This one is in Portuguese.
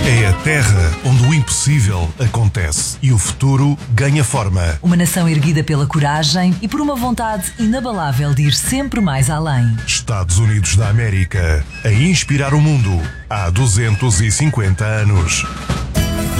É a terra onde o impossível acontece e o futuro ganha forma. Uma nação erguida pela coragem e por uma vontade inabalável de ir sempre mais além. Estados Unidos da América, a inspirar o mundo há 250 anos.